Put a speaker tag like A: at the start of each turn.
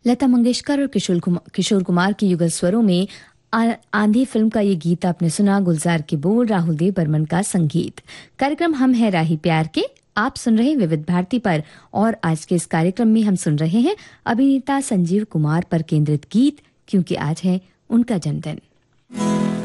A: लता मंगेशकर और किशोर कुमार के युगल स्वरों में आंधी फिल्म का ये गीत आपने सुना। गुलजार के बोल, राहुल देव बर्मन का संगीत। कार्यक्रम हम है राही प्यार के, आप सुन रहे विविध भारती पर, और आज के इस कार्यक्रम में हम सुन रहे हैं अभिनेता संजीव कुमार पर केंद्रित गीत, क्योंकि आज है उनका जन्मदिन।